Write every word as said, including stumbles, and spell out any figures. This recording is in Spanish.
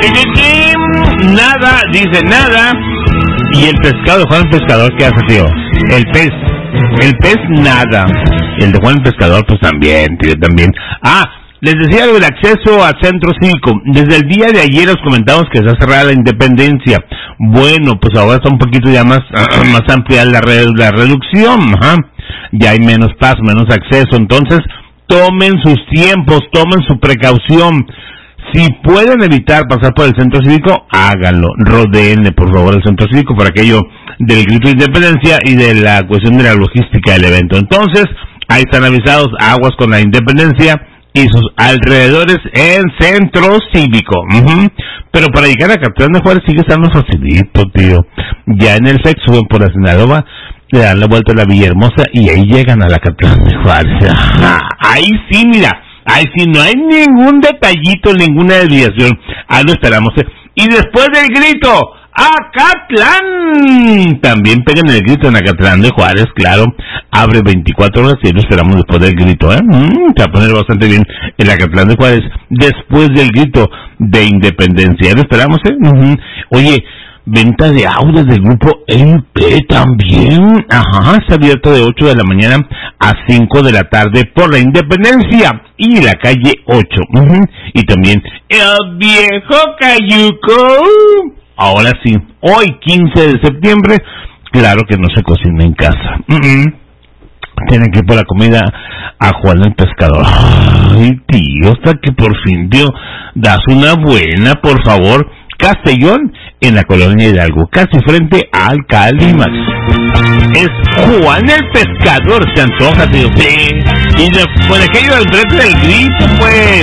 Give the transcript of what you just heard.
Nada, dice nada. Y el pescado de Juan el Pescador, ¿qué hace, tío? El pez. El pez, nada. Y el de Juan el Pescador, pues también, tío, también. Ah, les decía algo del acceso al centro cívico. Desde el día de ayer os comentamos que está cerrada la Independencia. Bueno, pues ahora está un poquito ya más, uh, más amplia la, re, la reducción. Ajá. Ya hay menos paso, menos acceso. Entonces, tomen sus tiempos, tomen su precaución. Si pueden evitar pasar por el centro cívico, háganlo. Rodéenle, por favor, el centro cívico por aquello del grito de Independencia y de la cuestión de la logística del evento. Entonces, ahí están avisados, aguas con la Independencia y sus alrededores en centro cívico. Uh-huh. Pero para llegar a Catlán de Juárez sigue estando facilito, tío. Ya en el F E C suben por la Sinaloa, le dan la vuelta a la Villahermosa y ahí llegan a la Catlán de Juárez. Ajá. Ahí sí, mira. Ay, si no hay ningún detallito, ninguna desviación, ahí lo esperamos. ¿eh? Y después del grito, ¡Acatlán! También peguen el grito en Acatlán de Juárez, claro. Abre veinticuatro horas y lo esperamos después del grito, ¿eh? Mm, se va a poner bastante bien el Acatlán de Juárez después del grito de Independencia. Lo esperamos, ¿eh? Uh-huh. Oye, venta de audios del grupo M P también. Ajá, está abierto de ocho de la mañana a cinco de la tarde por la Independencia y la calle ocho. Uh-huh. Y también el viejo Cayuco. Ahora sí, hoy quince de septiembre, claro que no se cocina en casa. Uh-huh. Tienen que ir por la comida a Juan el Pescador. Ay, tío, hasta que por fin, tío, das una buena, por favor. Castellón, en la colonia Hidalgo, casi frente al Calimax. Es Juan el Pescador, se antoja, tío. Sí. Y de, por aquello del frente del grito, pues.